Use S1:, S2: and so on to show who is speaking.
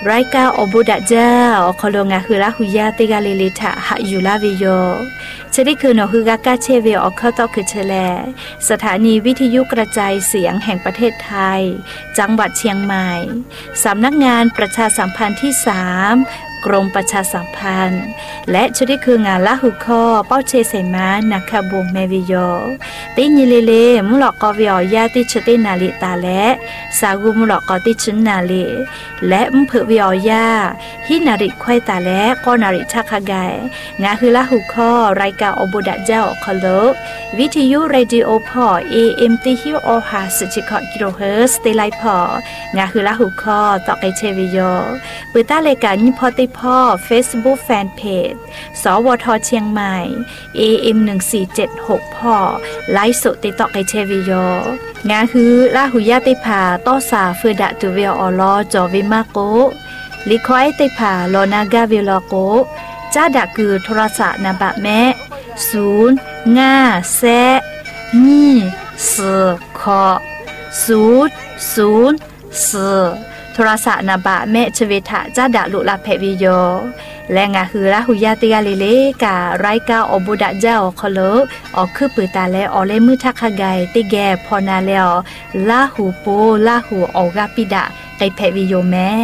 S1: รายการอบุดะเจ้าคอลงาคือละหุยาติกาลิลิทะหะอยู่ลาวิโยจะได้คือนอคือกากาเชเวออกเข้าต่อคือเชลสถานีวิทยุกระจายเสียงแห่งประเทศไทยจังหวัดเชียงใหม่สำนักงานประชาสัมพันธ์ที่3กรมประชาสัมพันธ์และจะได้คืองานละหุข้อเป้าเชเสมานักขบวงเมวิโยติญิเลเลมุหลอกกอวิอยาติชตินาลิตาและสากุมุหลอกกอติชุนนาลิและมเผวิอยาฮินาริควายตาและก็นาริทักขกายงาคือละหุข้อรายการอบุดะเจ้าคอลวิทยุเรดิโอพอ AM ติฮิโอฮาสจิคกิโลเฮิรตซ์เตไลพองาคือละหุข้อต่อไกเชวิโยเปิดตารายการยิพอติพ่อ Facebook Fanpage สวทเชียงใหม่ AM 1476พ่อไลฟ์สดติดต่อไกเชวิโยงาคือละหุยาติภาต้อสาเฟดะตุเวอลอจอวิมาโกลิคอยติภาโลนากาเวลโกจ้าดะคือโทรศัพท์นบะแม่0 5 แซนี่4ขอ0 0 4โทรศัพท์นบะแม่ชเวทะจ้าดะลุลาเพวิโยและงาคือละหุยาติกาลิเลการายการอบุดะเจ้าคอลออกคือปือตาและออเลมือทักขกายติแกพอนาแล้วลาหูโปลาหูออกาปิดะไกเพวิโยแม่